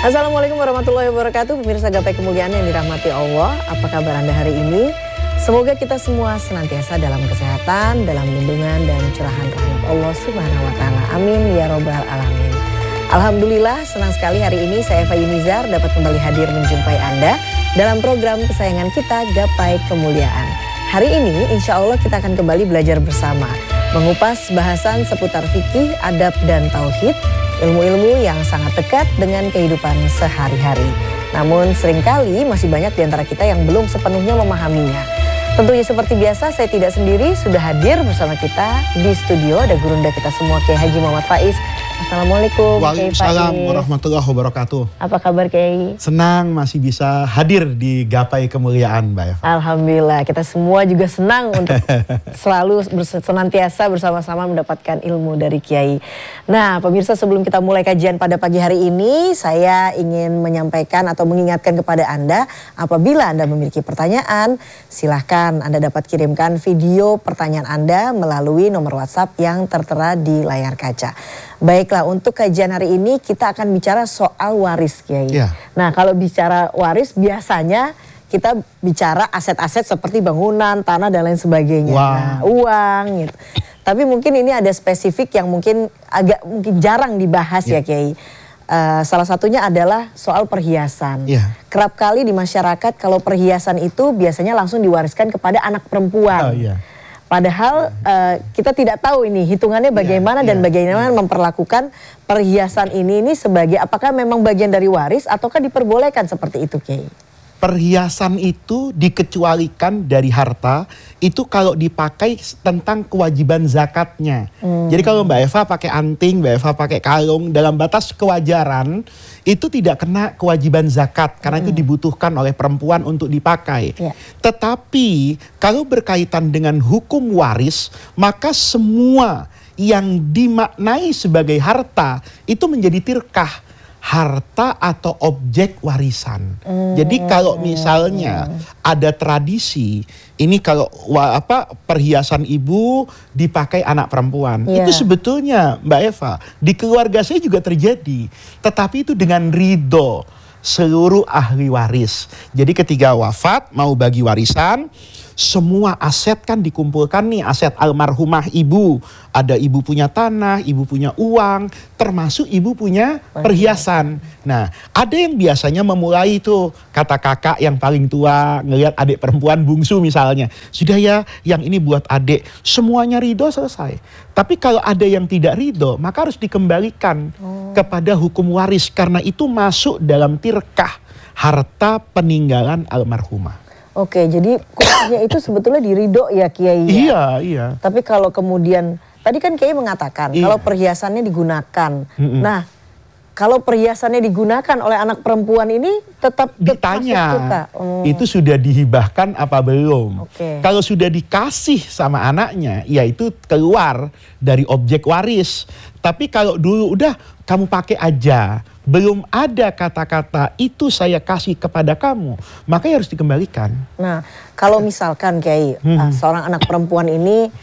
Assalamualaikum warahmatullahi wabarakatuh. Pemirsa Gapai Kemuliaan yang dirahmati Allah. Apa kabar Anda hari ini? Semoga kita semua senantiasa dalam kesehatan, dalam lindungan dan curahan rahmat Allah Subhanahu wa taala. Amin ya robbal alamin. Alhamdulillah, senang sekali hari ini saya Eva Yunizar dapat kembali hadir menjumpai Anda dalam program kesayangan kita Gapai Kemuliaan. Hari ini insya Allah kita akan kembali belajar bersama, mengupas bahasan seputar fikih, adab dan tauhid, ilmu-ilmu yang sangat dekat dengan kehidupan sehari-hari. Namun seringkali masih banyak di antara kita yang belum sepenuhnya memahaminya. Tentunya seperti biasa saya tidak sendiri, sudah hadir bersama kita di studio ada gurunda kita semua Kiai Haji Muhammad Faiz. Assalamualaikum. Waalaikumsalam warahmatullahi wabarakatuh. Apa kabar Kiai? Senang masih bisa hadir di Gapai Kemuliaan Mbak Eva. Alhamdulillah, kita semua juga senang untuk selalu senantiasa bersama-sama mendapatkan ilmu dari Kiai. Nah pemirsa, sebelum kita mulai kajian pada pagi hari ini, saya ingin menyampaikan atau mengingatkan kepada Anda, apabila Anda memiliki pertanyaan, silahkan Anda dapat kirimkan video pertanyaan Anda melalui nomor WhatsApp yang tertera di layar kaca. Baiklah, untuk kajian hari ini kita akan bicara soal waris, Kiai. Ya. Nah, kalau bicara waris biasanya kita bicara aset-aset seperti bangunan, tanah dan lain sebagainya. Wow. Nah, uang gitu. Tapi mungkin ini ada spesifik yang mungkin jarang dibahas ya Kiai. Salah satunya adalah soal perhiasan. Kerap kali di masyarakat kalau perhiasan itu biasanya langsung diwariskan kepada anak perempuan. Padahal kita tidak tahu ini hitungannya bagaimana dan bagaimana memperlakukan perhiasan ini sebagai apakah memang bagian dari waris ataukah diperbolehkan seperti itu, Kiai? Perhiasan itu dikecualikan dari harta itu kalau dipakai tentang kewajiban zakatnya. Jadi kalau Mbak Eva pakai anting, Mbak Eva pakai kalung dalam batas kewajaran itu tidak kena kewajiban zakat karena itu dibutuhkan oleh perempuan untuk dipakai. Tetapi kalau berkaitan dengan hukum waris, maka semua yang dimaknai sebagai harta itu menjadi tirkah. Harta atau objek warisan. Jadi kalau misalnya ada tradisi, ini kalau perhiasan ibu dipakai anak perempuan, itu sebetulnya Mbak Eva di keluarga saya juga terjadi. Tetapi itu dengan ridho seluruh ahli waris. Jadi ketika wafat mau bagi warisan, semua aset kan dikumpulkan nih, aset almarhumah ibu. Ada ibu punya tanah, ibu punya uang, termasuk ibu punya perhiasan. Nah, ada yang biasanya memulai itu, kata kakak yang paling tua, ngelihat adik perempuan bungsu misalnya. Sudah ya, yang ini buat adik. Semuanya ridho selesai. Tapi kalau ada yang tidak ridho, maka harus dikembalikan kepada hukum waris. Karena itu masuk dalam tirkah harta peninggalan almarhumah. Oke, jadi kuncinya itu sebetulnya di ridho ya Kiai ya? Iya. Tapi kalau kemudian, tadi kan Kiai mengatakan kalau perhiasannya digunakan. Nah, kalau perhiasannya digunakan oleh anak perempuan ini tetap ditanya, itu sudah dihibahkan apa belum? Kalau sudah dikasih sama anaknya, ya itu keluar dari objek waris. Tapi kalau dulu udah kamu pakai aja, belum ada kata-kata itu saya kasih kepada kamu, maka harus dikembalikan. Nah, kalau misalkan Kiai, seorang anak perempuan ini,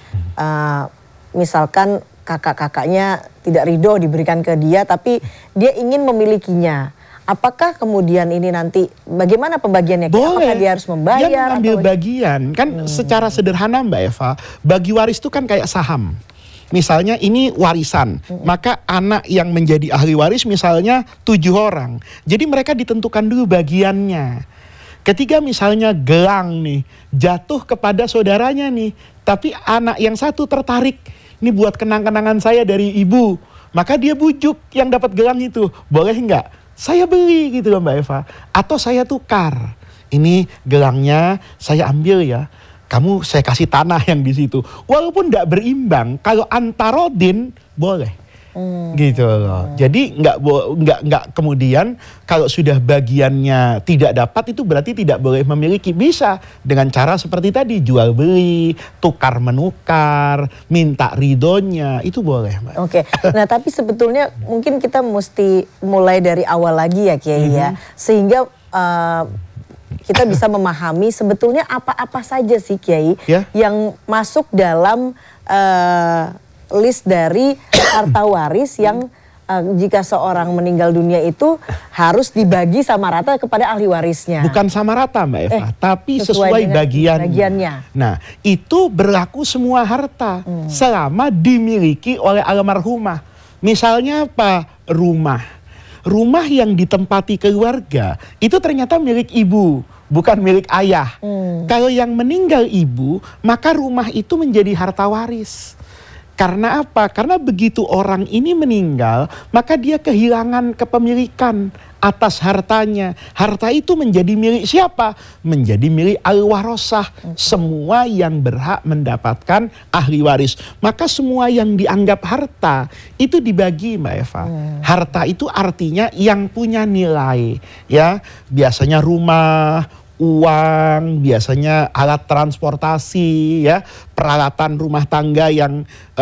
misalkan kakak-kakaknya tidak ridho diberikan ke dia, tapi dia ingin memilikinya. Apakah kemudian ini nanti bagaimana pembagiannya? Boleh. Apakah dia harus membayar? Dia mengambil bagian, kan secara sederhana Mbak Eva, bagi waris itu kan kayak saham. Misalnya ini warisan, maka anak yang menjadi ahli waris misalnya 7 orang. Jadi mereka ditentukan dulu bagiannya. Ketika misalnya gelang nih jatuh kepada saudaranya nih, tapi anak yang satu tertarik, ini buat kenang-kenangan saya dari ibu. Maka dia bujuk yang dapat gelang itu, boleh nggak? Saya beli gitu loh Mbak Eva. Atau saya tukar, ini gelangnya saya ambil ya. Kamu saya kasih tanah yang di situ, walaupun tidak berimbang. Kalau antarodin boleh, gitu loh. Jadi nggak kemudian kalau sudah bagiannya tidak dapat itu berarti tidak boleh memiliki. Bisa dengan cara seperti tadi, jual beli, tukar menukar, minta ridhonya, itu boleh, Mbak. Oke. Nah tapi sebetulnya mungkin kita mesti mulai dari awal lagi ya Kiai ya, sehingga kita bisa memahami sebetulnya apa-apa saja sih Kiai yang masuk dalam list dari harta waris yang jika seorang meninggal dunia itu harus dibagi sama rata kepada ahli warisnya. Bukan sama rata Mbak Eva, tapi sesuai bagiannya. Nah, itu berlaku semua harta selama dimiliki oleh almarhumah. Misalnya apa? Rumah yang ditempati keluarga itu ternyata milik ibu, bukan milik ayah. Kalau yang meninggal ibu, maka rumah itu menjadi harta waris. Karena apa? Karena begitu orang ini meninggal, maka dia kehilangan kepemilikan atas hartanya. Harta itu menjadi milik siapa? Menjadi milik al-warosah. Semua yang berhak mendapatkan ahli waris. Maka semua yang dianggap harta itu dibagi Mbak Eva. Harta itu artinya yang punya nilai. Ya, biasanya rumah, uang, biasanya alat transportasi, ya, peralatan rumah tangga yang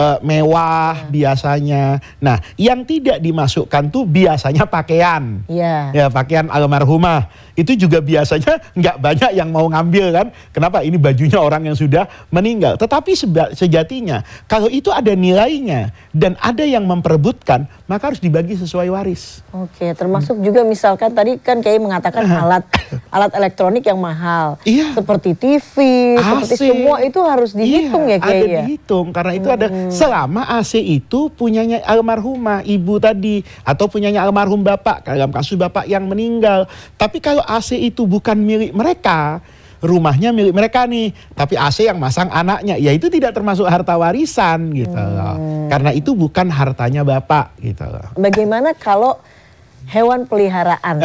mewah biasanya. Nah, yang tidak dimasukkan tuh biasanya pakaian, ya, pakaian almarhumah. Itu juga biasanya nggak banyak yang mau ngambil kan? Kenapa? Ini bajunya orang yang sudah meninggal. Tetapi sejatinya kalau itu ada nilainya dan ada yang memperebutkan, maka harus dibagi sesuai waris. Oke, termasuk juga misalkan tadi kan Kiai mengatakan alat elektronik yang mahal, seperti TV, seperti semua itu harus dihitung ya Kiai. Ada dihitung karena itu ada selama AC itu punyanya almarhumah ibu tadi atau punyanya almarhum bapak dalam kasus bapak yang meninggal. Tapi kalau AC itu bukan milik mereka, rumahnya milik mereka nih, tapi AC yang masang anaknya, ya itu tidak termasuk harta warisan gitu loh. Karena itu bukan hartanya bapak gitu loh. Bagaimana kalau hewan peliharaan?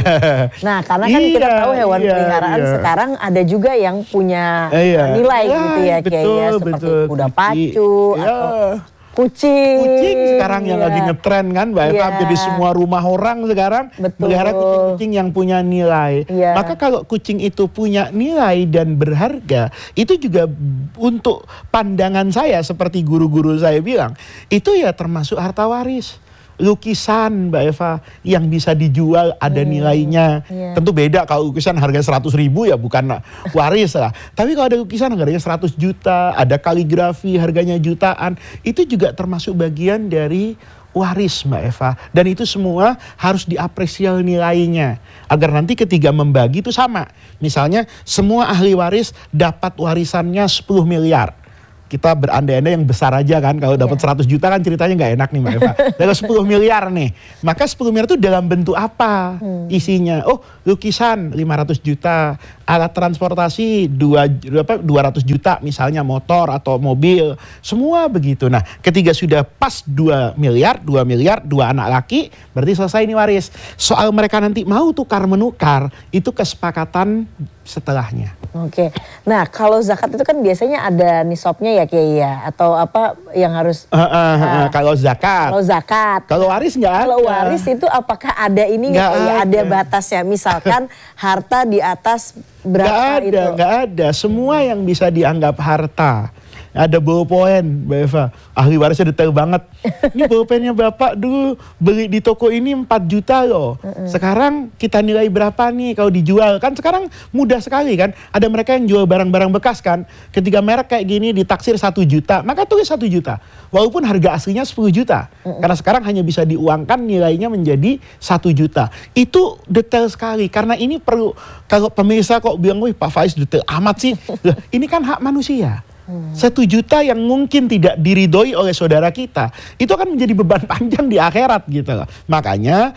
Nah, karena kan kita tahu hewan peliharaan sekarang ada juga yang punya nilai gitu ya Kiai ya, seperti kuda pacu atau kucing. Kucing sekarang yang lagi ngetren kan Mbak Eva, jadi semua rumah orang sekarang melihara kucing-kucing yang punya nilai. Maka kalau kucing itu punya nilai dan berharga, itu juga untuk pandangan saya seperti guru-guru saya bilang, itu ya termasuk harta waris. Lukisan Mbak Eva yang bisa dijual ada nilainya. Tentu beda kalau lukisan harga 100.000 ya bukan waris lah. Tapi kalau ada lukisan harganya 100 juta, ada kaligrafi harganya jutaan, itu juga termasuk bagian dari waris Mbak Eva. Dan itu semua harus diapresiasi nilainya agar nanti ketika membagi itu sama. Misalnya semua ahli waris dapat warisannya 10 miliar. Kita berandai-andai yang besar aja kan. Kalau dapat 100 juta kan ceritanya nggak enak nih Mbak Eva. Dapat 10 miliar nih. Maka 10 miliar itu dalam bentuk apa isinya? Oh, lukisan 500 juta. Alat transportasi 200 juta misalnya motor atau mobil. Semua begitu. Nah, ketika sudah pas 2 miliar, 2 anak laki, berarti selesai ini waris. Soal mereka nanti mau tukar-menukar, itu kesepakatan setelahnya. Oke. Nah, kalau zakat itu kan biasanya ada nisabnya ya Kiai ya, atau apa yang harus kalau zakat. Kalau zakat. Kalau waris nggak ada. Kalau waris itu apakah ada ini nggak ya? Ada batasnya. Misalkan harta di atas berapa itu? Nggak ada. Semua yang bisa dianggap harta. Ada ballpoint Mbak Eva, ahli warisnya detail banget. Ini ballpointnya bapak dulu beli di toko ini 4 juta loh. Sekarang kita nilai berapa nih kalau dijual? Kan sekarang mudah sekali kan. Ada mereka yang jual barang-barang bekas kan. Ketika merek kayak gini ditaksir 1 juta, maka tulis 1 juta. Walaupun harga aslinya 10 juta. Karena sekarang hanya bisa diuangkan nilainya menjadi 1 juta. Itu detail sekali. Karena ini perlu, kalau pemirsa kok bilang, wih Pak Faiz detail amat sih. Ini kan hak manusia. 1 juta yang mungkin tidak diridhoi oleh saudara kita, itu akan menjadi beban panjang di akhirat gitu loh. Makanya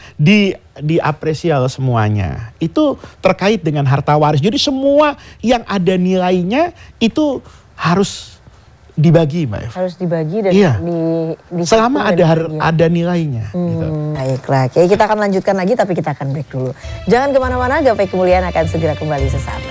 diapresial semuanya. Itu terkait dengan harta waris. Jadi semua yang ada nilainya itu harus dibagi Mbak Eva. Harus dibagi dan selama ada nilainya. Gitu. Baiklah, kita akan lanjutkan lagi tapi kita akan break dulu. Jangan kemana-mana, Gapai Kemuliaan akan segera kembali sesaat.